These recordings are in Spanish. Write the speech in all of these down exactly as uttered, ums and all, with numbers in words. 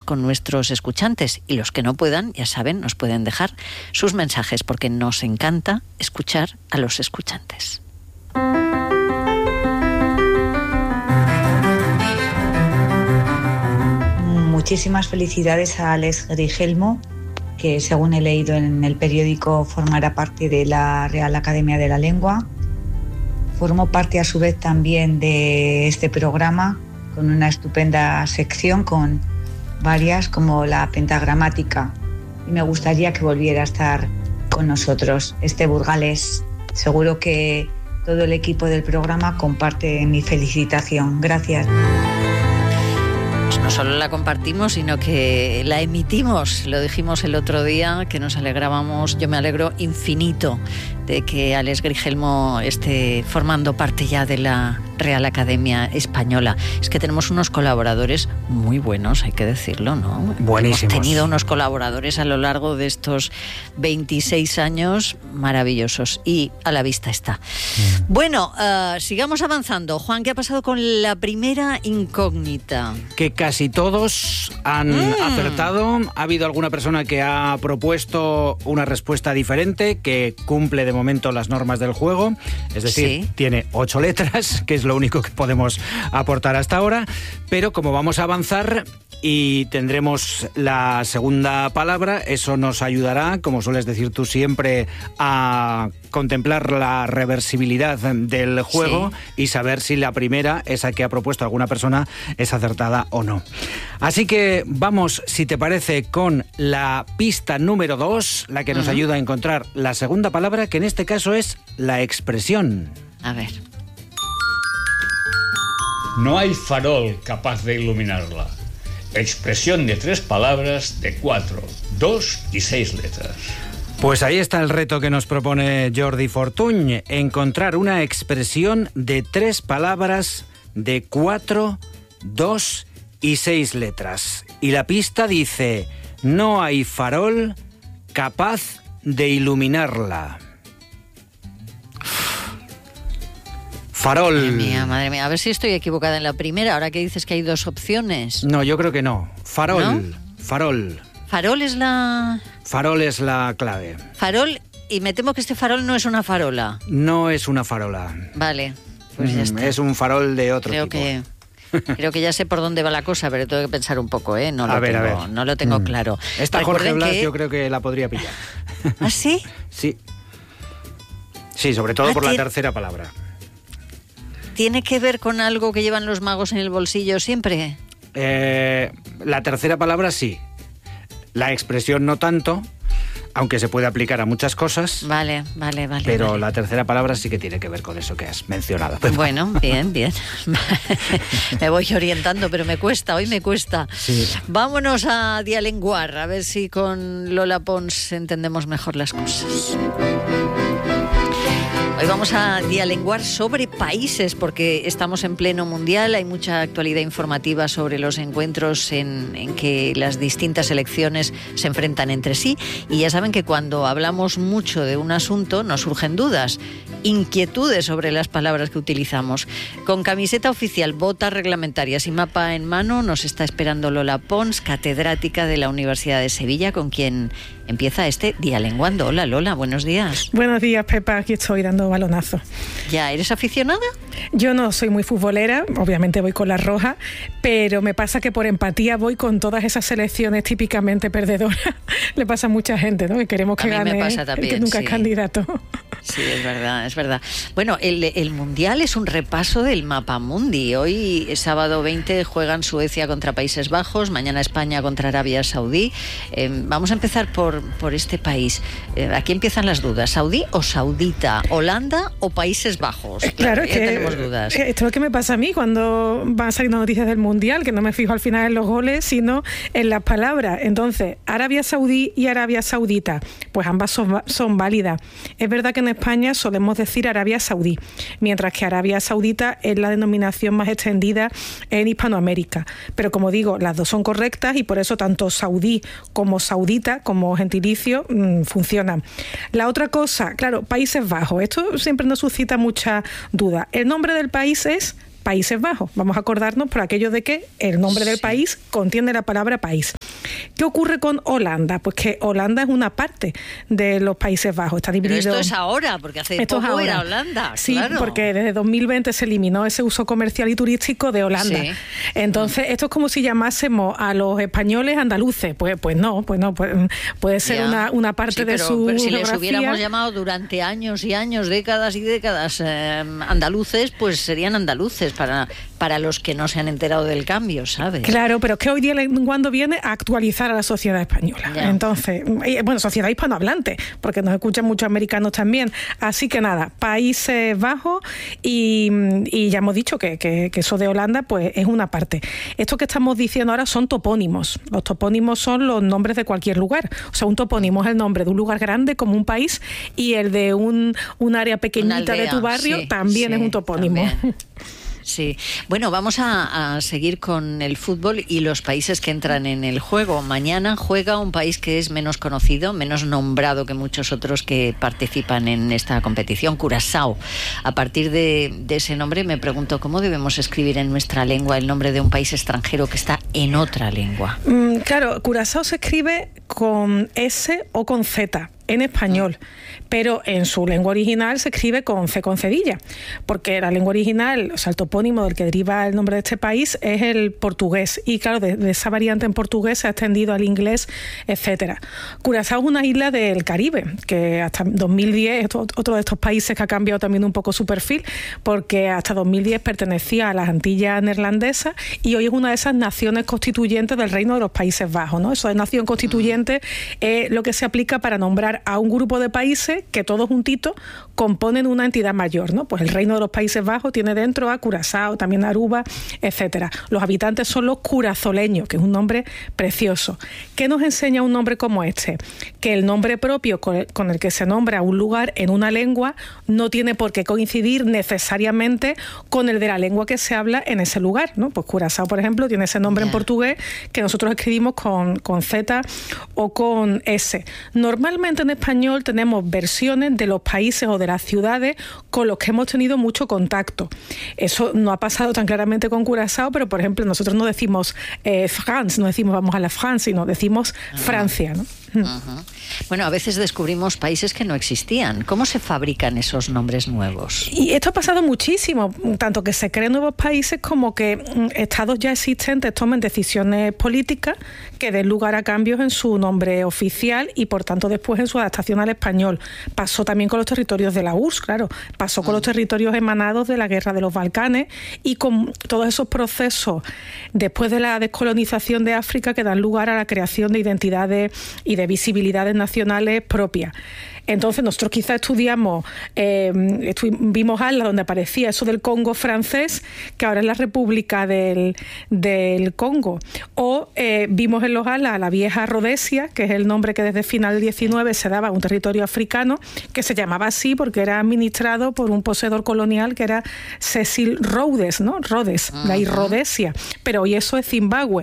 con nuestros escuchantes. Y los que no puedan, ya saben, nos pueden dejar sus mensajes, porque nos encanta escuchar a los escuchantes. Muchísimas felicidades a Alex Grigelmo, que según he leído en el periódico formará parte de la Real Academia de la Lengua. Formó parte a su vez también de este programa con una estupenda sección con varias como la pentagramática, y me gustaría que volviera a estar con nosotros. Este burgalés, seguro que todo el equipo del programa comparte mi felicitación. Gracias. Pues no solo la compartimos, sino que la emitimos. Lo dijimos el otro día, que nos alegrábamos, yo me alegro infinito de que Alex Grigelmo esté formando parte ya de la Real Academia Española. Es que tenemos unos colaboradores muy buenos, hay que decirlo, ¿no? Buenísimos. Hemos tenido unos colaboradores a lo largo de estos veintiséis años maravillosos, y a la vista está. Mm. Bueno, uh, sigamos avanzando. Juan, ¿qué ha pasado con la primera incógnita? Que casi todos han mm. acertado. Ha habido alguna persona que ha propuesto una respuesta diferente, que cumple de momento las normas del juego. Es decir, sí. tiene ocho letras, que es lo único que podemos aportar hasta ahora. Pero como vamos a avanzar y tendremos la segunda palabra, eso nos ayudará, como sueles decir tú siempre, a contemplar la reversibilidad del juego sí. y saber si la primera, esa que ha propuesto alguna persona, es acertada o no. Así que vamos, si te parece, con la pista número dos, la que nos uh-huh. ayuda a encontrar la segunda palabra, que en este caso es la expresión. A ver. No hay farol capaz de iluminarla. Expresión de tres palabras de cuatro, dos y seis letras. Pues ahí está el reto que nos propone Jordi Fortuny, encontrar una expresión de tres palabras de cuatro, dos y seis letras. Y la pista dice: no hay farol capaz de iluminarla. Farol. Madre mía, madre mía. A ver si estoy equivocada en la primera, ahora que dices que hay dos opciones. No, yo creo que no. Farol. ¿No? Farol. Farol es la... Farol es la clave. Farol, y me temo que este farol no es una farola. No es una farola. Vale, pues ya está. Es un farol de otro creo tipo. Que... Creo que ya sé por dónde va la cosa, pero tengo que pensar un poco, ¿eh? No lo a ver, tengo, a ver. No lo tengo mm. claro. Esta Jorge Blas que... yo creo que la podría pillar. ¿Ah, sí? Sí. Sí, sobre todo ah, por la tiene... tercera palabra. ¿Tiene que ver con algo que llevan los magos en el bolsillo siempre? Eh, la tercera palabra sí. La expresión no tanto, aunque se puede aplicar a muchas cosas. Vale, vale, vale. Pero vale. la tercera palabra sí que tiene que ver con eso que has mencionado. Bueno, bien, bien. Me voy orientando, pero me cuesta, hoy me cuesta. Sí. Vámonos a dialenguar, a ver si con Lola Pons entendemos mejor las cosas. Hoy vamos a dialenguar sobre países, porque estamos en pleno mundial, hay mucha actualidad informativa sobre los encuentros en, en que las distintas selecciones se enfrentan entre sí, y ya saben que cuando hablamos mucho de un asunto nos surgen dudas, inquietudes sobre las palabras que utilizamos. Con camiseta oficial, botas reglamentarias y mapa en mano nos está esperando Lola Pons, catedrática de la Universidad de Sevilla, con quien empieza este Dialenguando. Hola Lola, buenos días. Buenos días, Pepa, aquí estoy dando balonazo. ¿Ya eres aficionada? Yo no soy muy futbolera, obviamente voy con la roja, pero me pasa que por empatía voy con todas esas selecciones típicamente perdedoras. Le pasa a mucha gente, ¿no? Que queremos que a mí gane me pasa también, el que nunca sí. es candidato. Sí, es verdad, es verdad. Bueno, el, el Mundial es un repaso del mapamundi. Hoy, sábado veinte, juegan Suecia contra Países Bajos, mañana España contra Arabia Saudí. Eh, vamos a empezar por, por este país. Eh, aquí empiezan las dudas. ¿Saudí o saudita? ¿Holanda o Países Bajos? Eh, claro, ya que tenemos dudas. Esto es lo que me pasa a mí cuando van saliendo noticias del Mundial, que no me fijo al final en los goles, sino en las palabras. Entonces, Arabia Saudí y Arabia Saudita, pues ambas son, son válidas. Es verdad que en España solemos decir Arabia Saudí, mientras que Arabia Saudita es la denominación más extendida en Hispanoamérica. Pero como digo, las dos son correctas y por eso tanto saudí como saudita, como gentilicio, mmm, funcionan. La otra cosa, claro, Países Bajos, esto siempre nos suscita mucha duda. El nombre del país es Países Bajos. Vamos a acordarnos por aquello de que el nombre sí. del país contiene la palabra país. ¿Qué ocurre con Holanda? Pues que Holanda es una parte de los Países Bajos. Está dividido. Pero esto es ahora, porque hace esto poco era Holanda. Sí, claro. porque desde dos mil veinte se eliminó ese uso comercial y turístico de Holanda. Sí. Entonces, esto es como si llamásemos a los españoles andaluces. Pues, pues no, pues no, pues, puede ser una, una parte sí, de pero, su pero si geografía. les hubiéramos llamado durante años y años, décadas y décadas eh, andaluces, pues serían andaluces para, para los que no se han enterado del cambio, ¿sabes? Claro, pero es que hoy día cuando viene a actualizar a la sociedad española. Ya. Entonces, bueno, sociedad hispanohablante, porque nos escuchan muchos americanos también. Así que nada, Países Bajos y, y ya hemos dicho que, que, que eso de Holanda pues es una parte. Esto que estamos diciendo ahora son topónimos. Los topónimos son los nombres de cualquier lugar. O sea, un topónimo es el nombre de un lugar grande como un país y el de un, un área pequeñita aldea, de tu barrio sí, también sí, es un topónimo. También. Sí, bueno, vamos a, a seguir con el fútbol y los países que entran en el juego. Mañana juega un país que es menos conocido, menos nombrado que muchos otros que participan en esta competición, Curazao. A partir de, de ese nombre me pregunto cómo debemos escribir en nuestra lengua el nombre de un país extranjero que está en otra lengua. Mm, claro, Curazao se escribe con S o con Z. En español, pero en su lengua original se escribe con C con cedilla, porque la lengua original, o sea, el topónimo del que deriva el nombre de este país es el portugués, y claro, de, de esa variante en portugués se ha extendido al inglés, etcétera. Curazao es una isla del Caribe, que hasta dos mil diez es otro de estos países que ha cambiado también un poco su perfil, porque hasta dos mil diez pertenecía a las Antillas neerlandesas y hoy es una de esas naciones constituyentes del Reino de los Países Bajos, ¿no? Eso de nación constituyente es lo que se aplica para nombrar a un grupo de países que todos juntitos componen una entidad mayor, ¿no? Pues el Reino de los Países Bajos tiene dentro a Curazao, también a Aruba, etcétera. Los habitantes son los curazoleños, que es un nombre precioso. ¿Qué nos enseña un nombre como este? Que el nombre propio con el que se nombra un lugar en una lengua no tiene por qué coincidir necesariamente con el de la lengua que se habla en ese lugar, ¿no? Pues Curazao, por ejemplo, tiene ese nombre yeah. en portugués que nosotros escribimos con, con Z o con S. Normalmente en español tenemos versiones de los países o de las ciudades con los que hemos tenido mucho contacto. Eso no ha pasado tan claramente con Curazao, pero por ejemplo nosotros no decimos eh, France, no decimos vamos a la France, sino decimos uh-huh. Francia, ¿no? Uh-huh. Bueno, a veces descubrimos países que no existían. ¿Cómo se fabrican esos nombres nuevos? Y esto ha pasado muchísimo, tanto que se creen nuevos países como que estados ya existentes tomen decisiones políticas que den lugar a cambios en su nombre oficial y por tanto después en su adaptación al español. Pasó también con los territorios de la U R S S, claro, pasó con uh-huh. los territorios emanados de la guerra de los Balcanes y con todos esos procesos después de la descolonización de África que dan lugar a la creación de identidades y de visibilidades nacionales propias. Entonces nosotros quizás estudiamos, eh, vimos Atlas donde aparecía eso del Congo francés, que ahora es la República del, del Congo, o eh, vimos en los Atlas la vieja Rodesia, que es el nombre que desde final del diecinueve se daba a un territorio africano, que se llamaba así porque era administrado por un poseedor colonial que era Cecil Rhodes, ¿no? Rhodes, uh-huh. la Rhodesia, pero hoy eso es Zimbabue.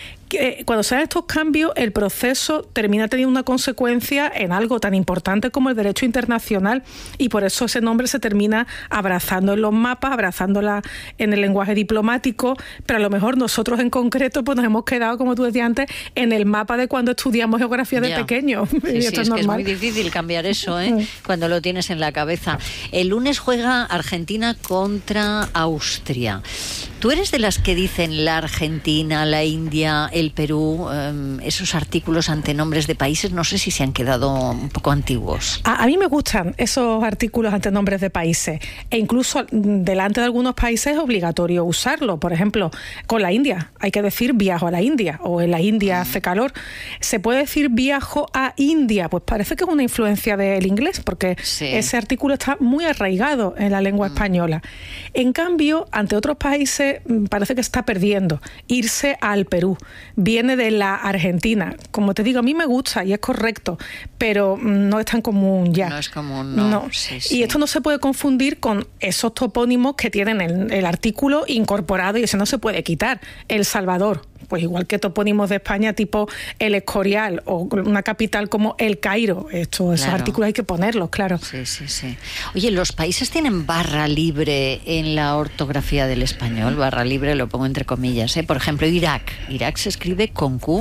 Cuando se dan estos cambios, el proceso termina teniendo una consecuencia en algo tan importante como el derecho internacional y por eso ese nombre se termina abrazando en los mapas, abrazándola en el lenguaje diplomático, pero a lo mejor nosotros en concreto pues nos hemos quedado, como tú decías antes, en el mapa de cuando estudiamos geografía de ya. pequeño. Sí, y esto sí, es, es normal. Que es muy difícil cambiar eso, ¿eh? cuando lo tienes en la cabeza. El lunes juega Argentina contra Austria. ¿Tú eres de las que dicen la Argentina, la India, el Perú, eh, esos artículos ante nombres de países? No sé si se han quedado un poco antiguos. A, a mí me gustan esos artículos ante nombres de países e incluso delante de algunos países es obligatorio usarlo. Por ejemplo, con la India hay que decir viajo a la India o en la India mm. hace calor. ¿Se puede decir viajo a India? Pues parece que es una influencia del inglés porque sí. ese artículo está muy arraigado en la lengua mm. española. En cambio, ante otros países parece que está perdiendo. Irse al Perú viene de la Argentina. Como te digo, a mí me gusta y es correcto, pero no es tan común ya. No es común, no. no. Sí, sí. Y esto no se puede confundir con esos topónimos que tienen el, el artículo incorporado y ese no se puede quitar. El Salvador, pues igual que topónimos de España tipo El Escorial o una capital como El Cairo. Estos, esos claro. artículos hay que ponerlos, claro. Sí, sí, sí. Oye, ¿los países tienen barra libre en la ortografía del español? Barra libre lo pongo entre comillas, ¿eh? Por ejemplo, Irak. Irak se escribe con Q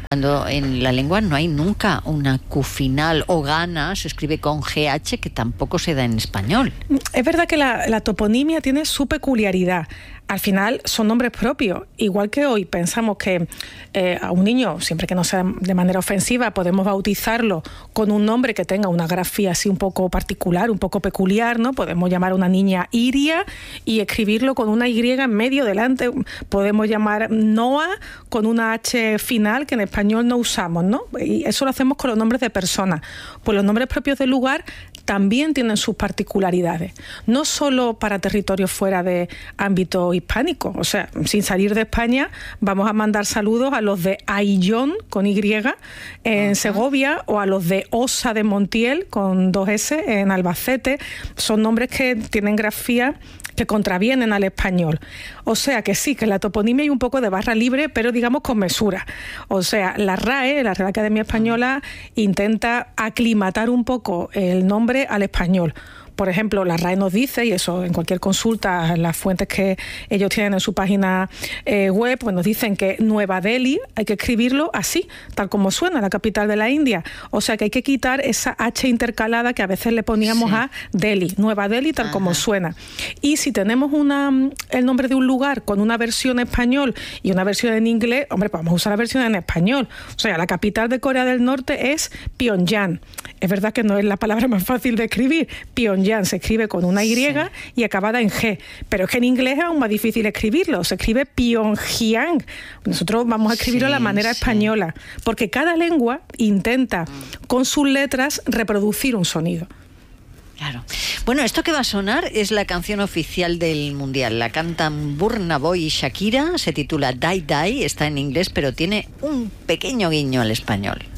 Cuando en la lengua no hay nunca una Q final, o Ghana se escribe con G H, que tampoco se da en español. Es verdad que la, la toponimia tiene su peculiaridad. Al final son nombres propios. Igual que hoy pensamos que eh, a un niño, siempre que no sea de manera ofensiva, podemos bautizarlo con un nombre que tenga una grafía así un poco particular, un poco peculiar, ¿no? Podemos llamar a una niña Iria y escribirlo con una Y en medio delante. Podemos llamar Noah con una H final, que en español no usamos, ¿no? Y eso lo hacemos con los nombres de personas. Pues los nombres propios del lugar también tienen sus particularidades. No solo para territorios fuera de ámbito hispánico, o sea, sin salir de España, vamos a mandar saludos a los de Ayllón con Y en uh-huh. Segovia, o a los de Osa de Montiel con dos S en Albacete. Son nombres que tienen grafía que contravienen al español. O sea que sí, que en la toponimia hay un poco de barra libre, pero digamos con mesura. O sea, la R A E, la Real Academia Española, intenta aclimatar un poco el nombre al español. Por ejemplo, la R A E nos dice, y eso en cualquier consulta, las fuentes que ellos tienen en su página eh, web, pues nos dicen que Nueva Delhi hay que escribirlo así, tal como suena, la capital de la India. O sea que hay que quitar esa H intercalada que a veces le poníamos sí. a Delhi, Nueva Delhi, tal Ajá. como suena. Y si tenemos una, el nombre de un lugar con una versión en español y una versión en inglés, hombre, pues vamos a usar la versión en español. O sea, la capital de Corea del Norte es Pyongyang. Es verdad que no es la palabra más fácil de escribir. Pyongyang se escribe con una Y sí. y acabada en G, pero es que en inglés es aún más difícil escribirlo, se escribe Pyongyang. Nosotros vamos a escribirlo sí, a la manera sí. española, porque cada lengua intenta con sus letras reproducir un sonido. Claro. Bueno, esto que va a sonar es la canción oficial del Mundial. La cantan Burna Boy y Shakira, se titula Die Die, está en inglés, pero tiene un pequeño guiño al español.